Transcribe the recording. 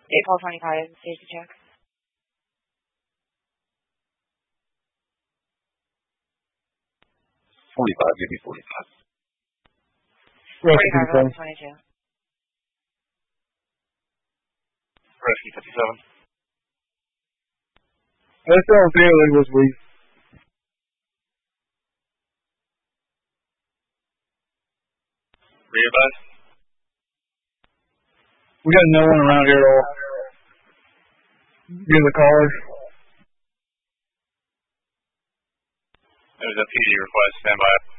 Paul 25, safety check. 45, give me 45. 45, 22. Rescue 57. That's the only feeling was weak. Rear bus. We got no one around here at all. Give the caller. There's a PD request, stand by.